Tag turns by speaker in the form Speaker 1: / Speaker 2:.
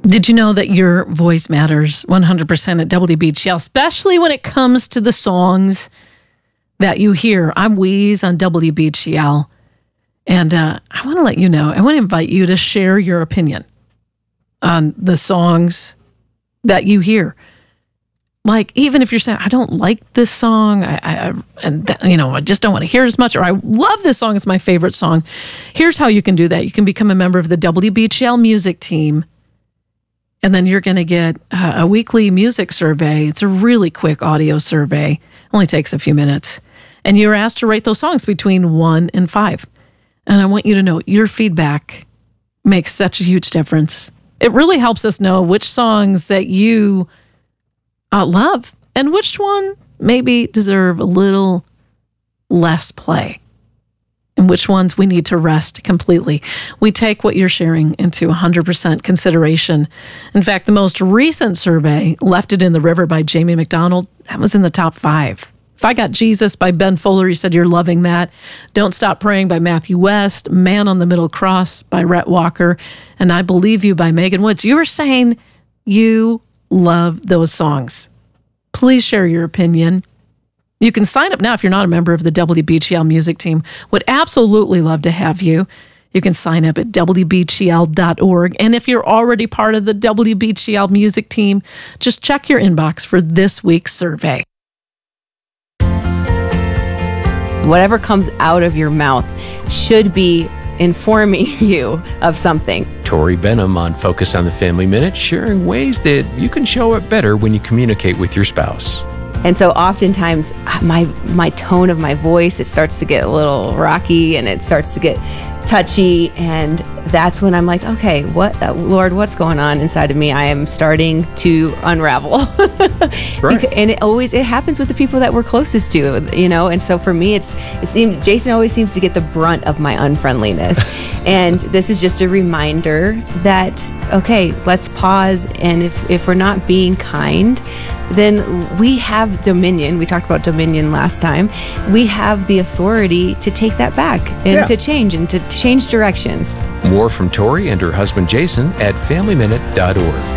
Speaker 1: Did you know that your voice matters 100% at WBGL, especially when it comes to the songs that you hear? I'm Wheeze on WBGL, and I want to let you know, I want to invite you to share your opinion on the songs that you hear. Like, even if you're saying, I don't like this song, I just don't want to hear it as much, or I love this song, it's my favorite song. Here's how you can do that. You can become a member of the WBGL music team, and then you're going to get a weekly music survey. It's a really quick audio survey. Only takes a few minutes. And you're asked to rate those songs between 1 and 5. And I want you to know your feedback makes such a huge difference. It really helps us know which songs that you love and which one maybe deserve a little less play and which ones we need to rest completely. We take what you're sharing into 100% consideration. In fact, the most recent survey, Left It in the River by Jamie McDonald, that was in the top 5. If I Got Jesus by Ben Fuller, you said you're loving that. Don't Stop Praying by Matthew West, Man on the Middle Cross by Rhett Walker, and I Believe You by Megan Woods. You were saying you love those songs. Please share your opinion. You can sign up now if you're not a member of the WBGL music team. Would absolutely love to have you. You can sign up at WBGL.org. And if you're already part of the WBGL music team, just check your inbox for this week's survey.
Speaker 2: Whatever comes out of your mouth should be informing you of something.
Speaker 3: Tori Benham on Focus on the Family Minute, sharing ways that you can show it better when you communicate with your spouse.
Speaker 2: And so oftentimes my tone of my voice, it starts to get a little rocky and it starts to get touchy, and that's when I'm like, okay, Lord, what's going on inside of me? I am starting to unravel.
Speaker 3: Right.
Speaker 2: And it happens with the people that we're closest to, and so for me, it seems Jason always seems to get the brunt of my unfriendliness. And this is just a reminder that, okay, let's pause, and if we're not being kind, then we have dominion. We talked about dominion last time. We have the authority to take that back and to change and to change directions.
Speaker 3: More from Tori and her husband Jason at FamilyMinute.org.